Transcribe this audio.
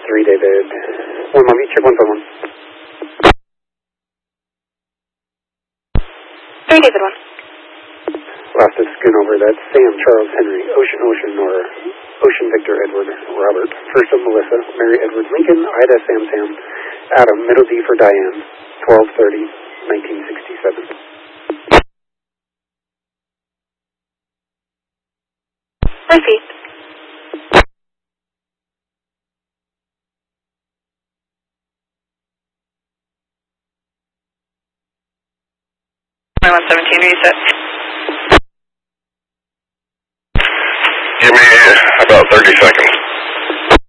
3, David. 1 Mommy, check 151. 3, David 1. Last is Schoonover, that's Sam, Charles, Henry, Ocean, Nora, Ocean, Victor, Edward, Robert, First of Melissa, Mary, Edward, Lincoln, Ida, Sam, Adam, middle D for Diane, 12/30, 1967. Repeat. My 117 reset. Give me about 30 seconds.